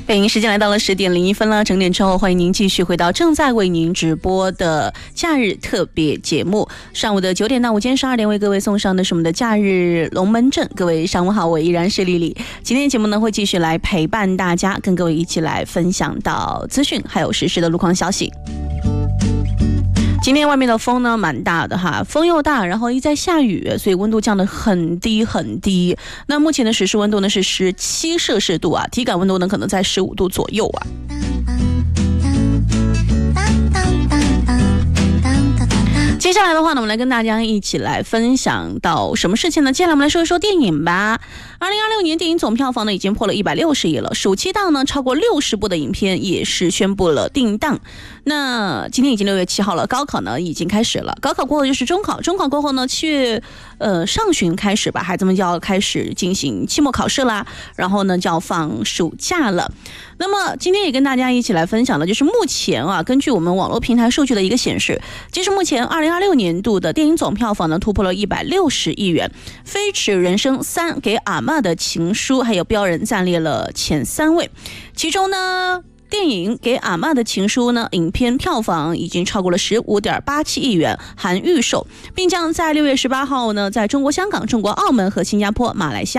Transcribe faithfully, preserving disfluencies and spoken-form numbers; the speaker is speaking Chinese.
北京时间来到了十点零一分了，整点之后欢迎您继续回到正在为您直播的假日特别节目。上午的九点到午间十二点为各位送上的是我们的假日龙门阵。各位上午好，我依然是丽丽。今天的节目呢会继续来陪伴大家，跟各位一起来分享到资讯还有实时的路况消息。今天外面的风呢蛮大的哈，风又大，然后一在下雨，所以温度降得很低很低。那目前的实时温度呢是十七摄氏度啊，体感温度呢可能在十五度左右啊。接下来的话呢，我们来跟大家一起来分享到什么事情呢？接下来我们来说一说电影吧。二零二六年电影总票房呢已经破了一百六十亿了，暑期档呢超过六十部的影片也是宣布了定档。那今天已经六月七号了，高考呢已经开始了，高考过后就是中考，中考过后呢七月呃上旬开始吧，孩子们就要开始进行期末考试啦，然后呢就要放暑假了。那么今天也跟大家一起来分享的就是目前啊，根据我们网络平台数据的一个显示，其实目前二零二六年度的电影总票房呢突破了一百六十亿元，《飞驰人生三》给阿嬷的情书还有标人暂列了前三位，其中呢电影给阿嬷的情书呢，影片票房已经超过了 十五点八七亿元，含预售，并将在六月十八号呢，在中国香港、中国澳门和新加坡、马来西亚